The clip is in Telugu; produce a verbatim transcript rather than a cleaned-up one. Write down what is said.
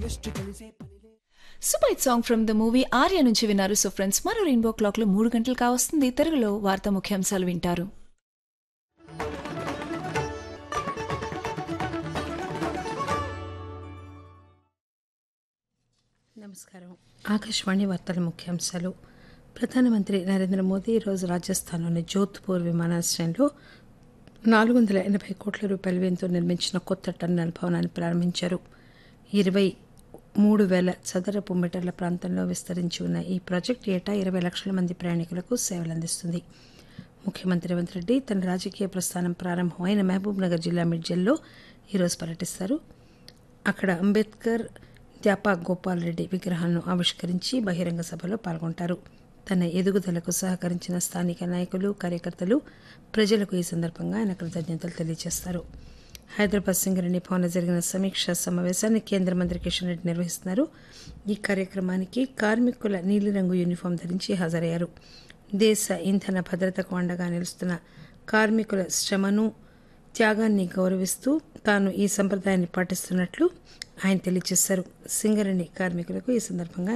Super hit song from the movie Arya నుంచి విన్నారు. సో ఫ్రెండ్స్, మరో రెయిన్బో క్లాక్ లో మూడు గంటలు కావస్తుంది. తెలుగులో వార్తా ముఖ్యాంశాలు వింటారు. నమస్కారం. ఆకాశవాణి వార్తల ముఖ్యాంశాలు. ప్రధానమంత్రి నరేంద్ర మోదీ ఈరోజు రాజస్థాన్లోని జోధ్పూర్ విమానాశ్రయంలో నాలుగు వందల ఎనభై కోట్ల రూపాయల వ్యయంతో నిర్మించిన కొత్త టర్మినల్ భవనాన్ని ప్రారంభించారు. ఇరవై మూడు వేల చదరపు మీటర్ల ప్రాంతంలో విస్తరించి ఉన్న ఈ ప్రాజెక్టు ఏటా ఇరవై లక్షల మంది ప్రయాణికులకు సేవలందిస్తుంది. ముఖ్యమంత్రి రేవంత్ రెడ్డి తన రాజకీయ ప్రస్థానం ప్రారంభమైన మహబూబ్ నగర్ జిల్లా మిడ్జల్లో ఈరోజు పర్యటిస్తారు. అక్కడ అంబేద్కర్, ద్యాపా గోపాల్ రెడ్డి విగ్రహాలను ఆవిష్కరించి బహిరంగ సభలో పాల్గొంటారు. తన ఎదుగుదలకు సహకరించిన స్థానిక నాయకులు, కార్యకర్తలు, ప్రజలకు ఈ సందర్భంగా ఆయన కృతజ్ఞతలు తెలియజేస్తారు. హైదరాబాద్ సింగరేణి భవన్లో జరిగిన సమీక్షా సమావేశాన్ని కేంద్ర మంత్రి కిషన్ రెడ్డి నిర్వహిస్తున్నారు. ఈ కార్యక్రమానికి కార్మికుల నీలిరంగు యూనిఫామ్ ధరించి హాజరయ్యారు. దేశ ఇంధన భద్రతకు అండగా నిలుస్తున్న కార్మికుల శ్రమను, త్యాగాన్ని గౌరవిస్తూ తాను ఈ సంప్రదాయాన్ని పాటిస్తున్నట్లు ఆయన తెలియజేశారు. సింగరేణి కార్మికులకు ఈ సందర్భంగా